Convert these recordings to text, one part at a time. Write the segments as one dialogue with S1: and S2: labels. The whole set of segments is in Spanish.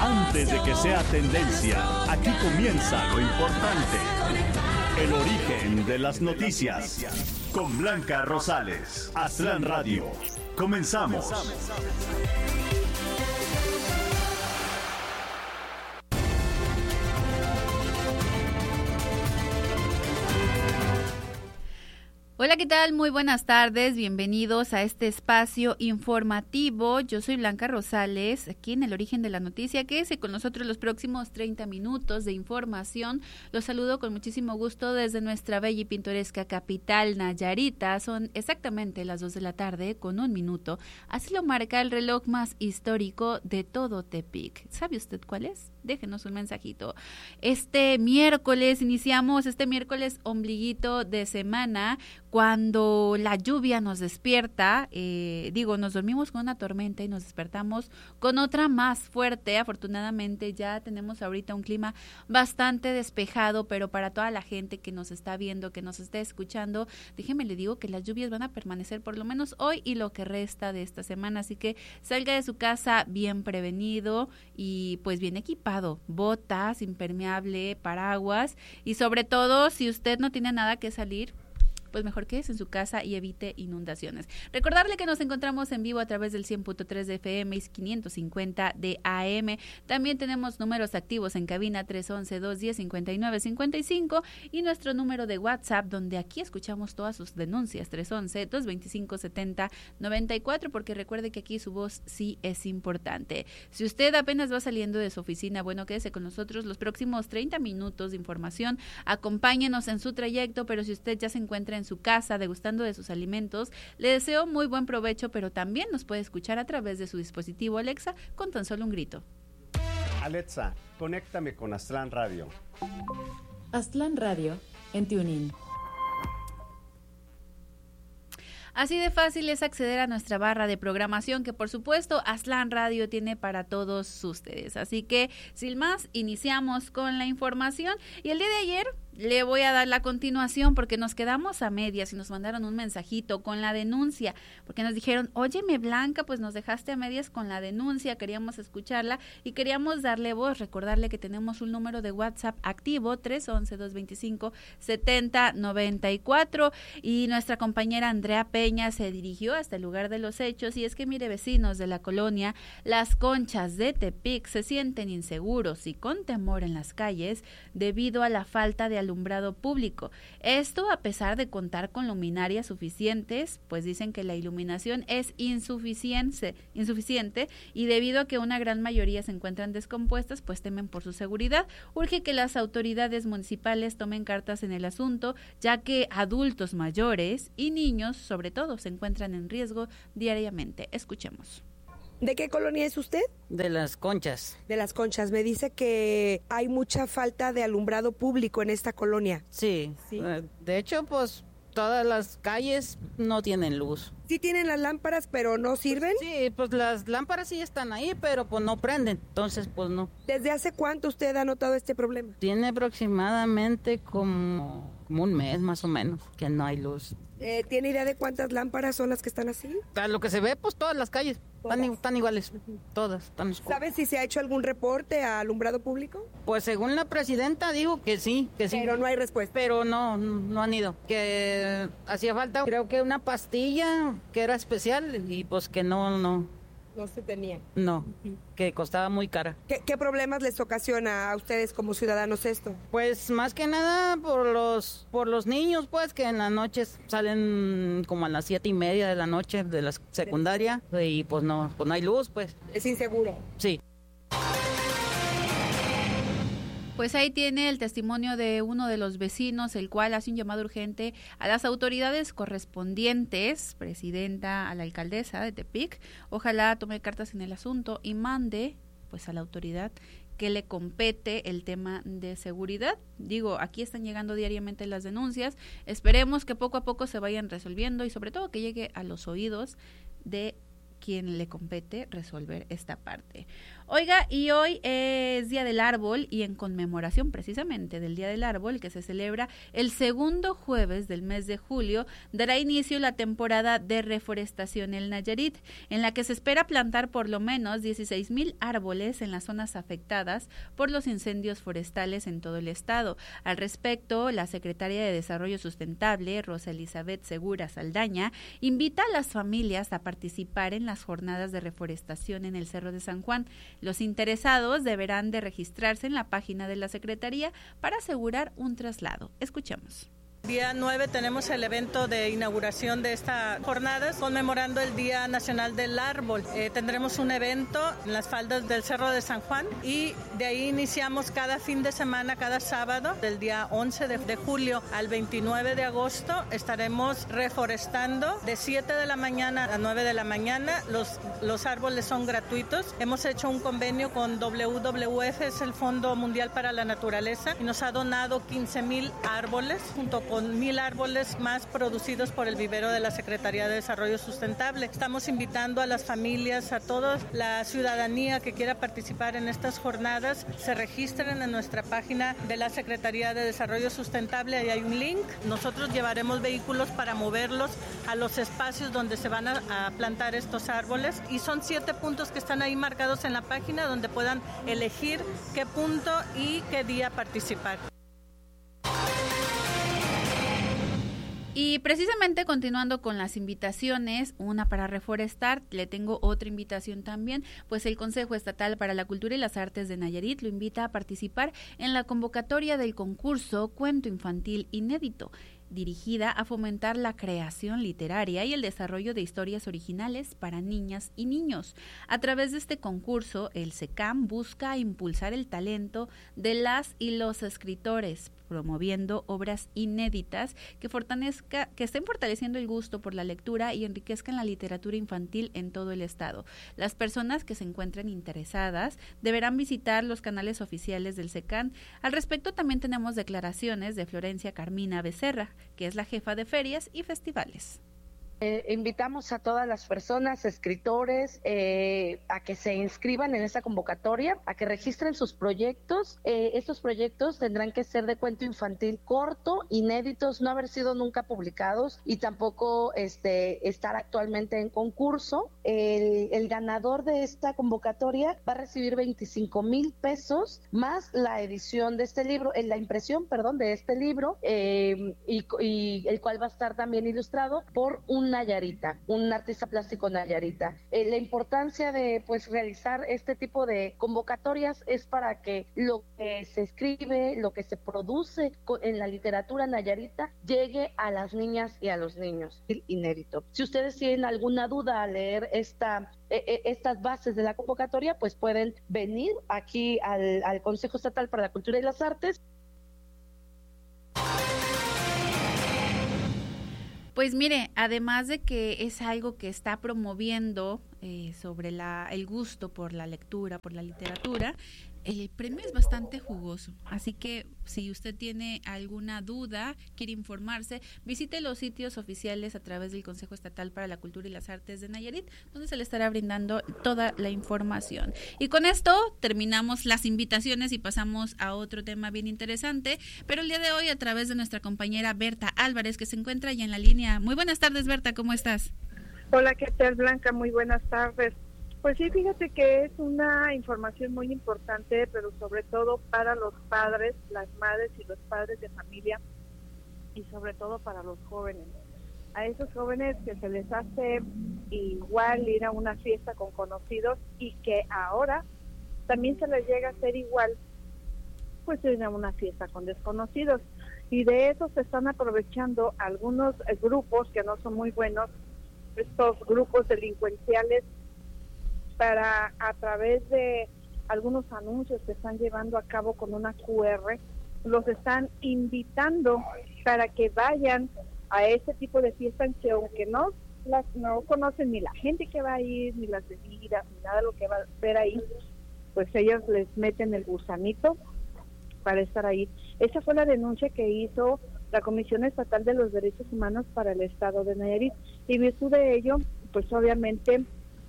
S1: Antes de que sea tendencia, aquí comienza lo importante. El origen de las noticias. Con Blanca Rosales, Aztlán Radio. Comenzamos.
S2: Hola, ¿qué tal? Muy buenas tardes, bienvenidos a este espacio informativo. Yo soy Blanca Rosales, aquí en El Origen de la Noticia. Quédese con nosotros los próximos 30 minutos de información. Los saludo con muchísimo gusto desde nuestra bella y pintoresca capital, Nayarita. Son exactamente las 2 de la tarde con 1 minuto. Así lo marca el reloj más histórico de todo Tepic. ¿Sabe usted cuál es? Déjenos un mensajito. Iniciamos este miércoles ombliguito de semana, cuando la lluvia nos despierta, nos dormimos con una tormenta y nos despertamos con otra más fuerte. Afortunadamente ya tenemos ahorita un clima bastante despejado, pero para toda la gente que nos está viendo, que nos está escuchando, déjeme le digo que las lluvias van a permanecer por lo menos hoy y lo que resta de esta semana, así que salga de su casa bien prevenido y pues bien equipado, botas, impermeable, paraguas y sobre todo si usted no tiene nada que salir, pues mejor quédese en su casa y evite inundaciones. Recordarle que nos encontramos en vivo a través del 100.3 de FM y 550 de AM. También tenemos números activos en cabina 311-210-5955 y nuestro número de WhatsApp, donde aquí escuchamos todas sus denuncias, 311-225-7094, porque recuerde que aquí su voz sí es importante. Si usted apenas va saliendo de su oficina, bueno, quédese con nosotros los próximos 30 minutos de información. Acompáñenos en su trayecto, pero si usted ya se encuentra en su casa degustando de sus alimentos, le deseo muy buen provecho, pero también nos puede escuchar a través de su dispositivo Alexa con tan solo un grito.
S3: Alexa, conéctame con Aztlán Radio.
S4: Aztlán Radio en TuneIn.
S2: Así de fácil es acceder a nuestra barra de programación que por supuesto Aztlán Radio tiene para todos ustedes. Así que sin más, iniciamos con la información y el día de ayer le voy a dar la continuación porque nos quedamos a medias y nos mandaron un mensajito con la denuncia, porque nos dijeron, óyeme Blanca, pues nos dejaste a medias con la denuncia, queríamos escucharla y queríamos darle voz, recordarle que tenemos un número de WhatsApp activo, 311-225-7094 y nuestra compañera Andrea Peña se dirigió hasta el lugar de los hechos y es que mire, vecinos de la colonia Las Conchas de Tepic se sienten inseguros y con temor en las calles debido a la falta de alumbrado público. Esto a pesar de contar con luminarias suficientes, pues dicen que la iluminación es insuficiente y debido a que una gran mayoría se encuentran descompuestas, pues temen por su seguridad. Urge que las autoridades municipales tomen cartas en el asunto, ya que adultos mayores y niños, sobre todo, se encuentran en riesgo diariamente. Escuchemos.
S5: ¿De qué colonia es usted?
S6: De Las Conchas.
S5: De Las Conchas. Me dice que hay mucha falta de alumbrado público en esta colonia.
S6: Sí. De hecho, pues todas las calles no tienen luz.
S5: Sí tienen las lámparas, pero no sirven.
S6: Sí, pues las lámparas sí están ahí, pero pues no prenden. Entonces, pues no.
S5: ¿Desde hace cuánto usted ha notado este problema?
S6: Tiene aproximadamente como un mes más o menos que no hay luz.
S5: ¿Tiene idea de cuántas lámparas son las que están así?
S6: A lo que se ve, pues todas las calles están iguales, todas están oscuras.
S5: ¿Sabes si se ha hecho algún reporte a alumbrado público?
S6: Pues según la presidenta dijo que sí.
S5: Pero no hay respuesta.
S6: Pero no han ido. Que hacía falta, creo que una pastilla que era especial y pues que no
S5: se tenía.
S6: No, que costaba muy cara.
S5: ¿Qué problemas les ocasiona a ustedes como ciudadanos esto?
S6: Pues más que nada por los niños, pues que en las noches salen como a las 7:30 de la noche de la secundaria y pues no hay luz, pues.
S5: Es inseguro.
S6: Sí.
S2: Pues ahí tiene el testimonio de uno de los vecinos, el cual hace un llamado urgente a las autoridades correspondientes, presidenta, a la alcaldesa de Tepic, ojalá tome cartas en el asunto y mande pues a la autoridad que le compete el tema de seguridad. Digo, aquí están llegando diariamente las denuncias, esperemos que poco a poco se vayan resolviendo y sobre todo que llegue a los oídos de quien le compete resolver esta parte. Oiga, y hoy es Día del Árbol, y en conmemoración precisamente del Día del Árbol, que se celebra el segundo jueves del mes de julio, dará inicio la temporada de reforestación en Nayarit, en la que se espera plantar por lo menos 16,000 árboles en las zonas afectadas por los incendios forestales en todo el estado. Al respecto, la secretaria de Desarrollo Sustentable, Rosa Elizabeth Segura Saldaña, invita a las familias a participar en las jornadas de reforestación en el Cerro de San Juan. Los interesados deberán de registrarse en la página de la Secretaría para asegurar un traslado. Escuchemos.
S7: Día 9 tenemos el evento de inauguración de esta jornada conmemorando el Día Nacional del Árbol. Tendremos un evento en las faldas del Cerro de San Juan y de ahí iniciamos cada fin de semana, cada sábado, del día 11 de julio al 29 de agosto. Estaremos reforestando de 7 de la mañana a 9 de la mañana. Los árboles son gratuitos. Hemos hecho un convenio con WWF, es el Fondo Mundial para la Naturaleza, y nos ha donado 15,000 árboles junto con 1,000 árboles más producidos por el vivero de la Secretaría de Desarrollo Sustentable. Estamos invitando a las familias, a toda la ciudadanía que quiera participar en estas jornadas, se registren en nuestra página de la Secretaría de Desarrollo Sustentable, ahí hay un link. Nosotros llevaremos vehículos para moverlos a los espacios donde se van a plantar estos árboles, y son 7 puntos que están ahí marcados en la página donde puedan elegir qué punto y qué día participar.
S2: Y precisamente continuando con las invitaciones, una para reforestar, le tengo otra invitación también, pues el Consejo Estatal para la Cultura y las Artes de Nayarit lo invita a participar en la convocatoria del concurso Cuento Infantil Inédito, dirigida a fomentar la creación literaria y el desarrollo de historias originales para niñas y niños. A través de este concurso, el SECAM busca impulsar el talento de las y los escritores, promoviendo obras inéditas que estén fortaleciendo el gusto por la lectura y enriquezcan la literatura infantil en todo el estado. Las personas que se encuentren interesadas deberán visitar los canales oficiales del SECAM. Al respecto, también tenemos declaraciones de Florencia Carmina Becerra, que es la jefa de ferias y festivales.
S8: Invitamos a todas las personas, escritores, a que se inscriban en esta convocatoria, a que registren sus proyectos. Estos proyectos tendrán que ser de cuento infantil corto, inéditos, no haber sido nunca publicados y tampoco estar actualmente en concurso. El ganador de esta convocatoria va a recibir 25,000 pesos más la edición de este libro, la impresión, de este libro, y el cual va a estar también ilustrado por un nayarita, un artista plástico nayarita. La importancia de realizar este tipo de convocatorias es para que lo que se escribe, lo que se produce en la literatura nayarita llegue a las niñas y a los niños. Inédito. Si ustedes tienen alguna duda al leer estas bases de la convocatoria, pues pueden venir aquí al Consejo Estatal para la Cultura y las Artes.
S2: Pues mire, además de que es algo que está promoviendo sobre el gusto por la lectura, por la literatura, el premio es bastante jugoso, así que si usted tiene alguna duda, quiere informarse, visite los sitios oficiales a través del Consejo Estatal para la Cultura y las Artes de Nayarit, donde se le estará brindando toda la información. Y con esto terminamos las invitaciones y pasamos a otro tema bien interesante, pero el día de hoy a través de nuestra compañera Berta Álvarez, que se encuentra ya en la línea. Muy buenas tardes, Berta, ¿cómo estás?
S9: Hola, ¿qué tal, Blanca? Muy buenas tardes. Pues sí, fíjate que es una información muy importante, pero sobre todo para los padres, las madres y los padres de familia, y sobre todo para los jóvenes. A esos jóvenes que se les hace igual ir a una fiesta con conocidos y que ahora también se les llega a hacer igual, pues ir a una fiesta con desconocidos. Y de eso se están aprovechando algunos grupos que no son muy buenos, estos grupos delincuenciales, para a través de algunos anuncios que están llevando a cabo con una QR, los están invitando para que vayan a ese tipo de fiestas que aunque no conocen ni la gente que va a ir, ni las bebidas, ni nada de lo que va a ver ahí, pues ellos les meten el gusanito para estar ahí. Esa fue la denuncia que hizo la Comisión Estatal de los Derechos Humanos para el Estado de Nayarit, y en virtud de ello, pues obviamente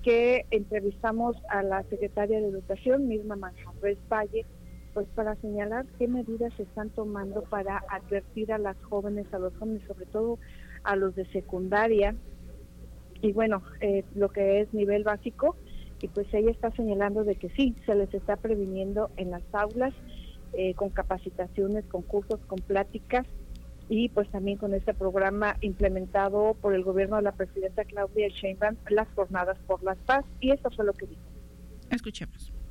S9: que entrevistamos a la secretaria de Educación, Mirna Manjarres Valle, pues para señalar qué medidas se están tomando para advertir a las jóvenes, a los jóvenes, sobre todo a los de secundaria, y bueno, lo que es nivel básico, y pues ella está señalando de que sí, se les está previniendo en las aulas, con capacitaciones, con cursos, con pláticas, y pues también con este programa implementado por el gobierno de la presidenta Claudia Sheinbaum, las jornadas por la paz, y eso fue lo que dijo.
S2: Escuchemos.